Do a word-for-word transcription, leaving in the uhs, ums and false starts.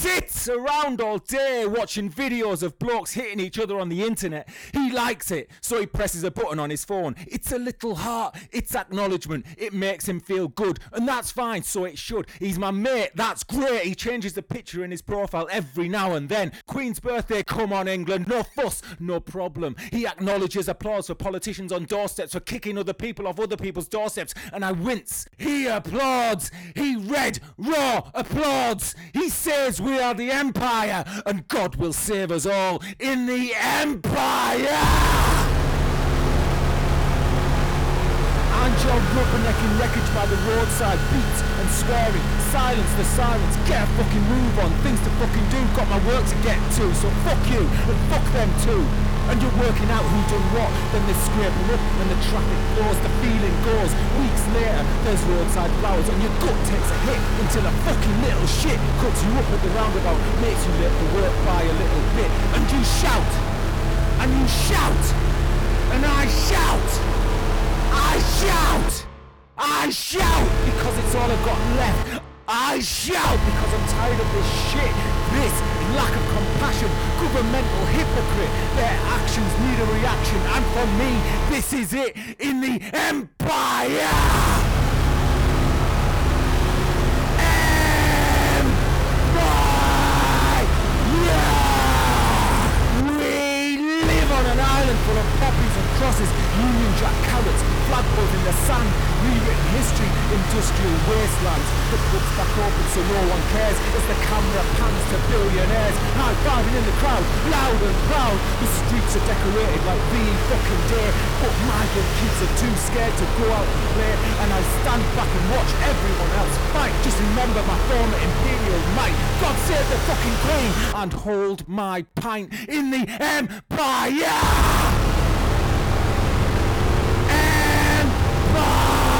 sits around all day watching videos of blokes hitting each other on the internet. He likes it, so he presses a button on his phone. It's a little heart, it's acknowledgement, it makes him feel good, and that's fine, so it should. He's my mate, that's great. He changes the picture in his profile every now and then. Queen's birthday, come on England, no fuss, no problem. He acknowledges applause for politicians on doorsteps for kicking other people off other people's doorsteps, and I wince. He applauds, he red, raw applauds. He says we are the empire, and God will save us all in the empire! And you're rubbernecking wreckage by the roadside, beats and swearing, silence the sirens, get a fucking move on, things to fucking do, got my work to get to, so fuck you, and fuck them too. And you're working out who done what, then they scraping up, and the traffic flows, the feeling goes, weeks later, there's roadside flowers, and your gut takes a hit, until a fucking little shit cuts you up at the roundabout, makes you late for work by a little bit, and you shout, and you shout, and I shout, I shout! I shout because it's all I've got left. I shout because I'm tired of this shit. This lack of compassion, governmental hypocrite. Their actions need a reaction, and for me, this is it in the empire! Full of poppies and crosses, Union Jack carrots, flagpoles in the sand, rewritten history, industrial wastelands. The club's back open so no one cares as the camera pans to billionaires, high-fiving in the crowd, loud and proud. The streets are decorated like the fucking day, but migrant kids are too scared to go out and play, and I stand back and watch everyone else fight. Just remember my former imperial might. God save the fucking Queen, and hold my pint in the empire!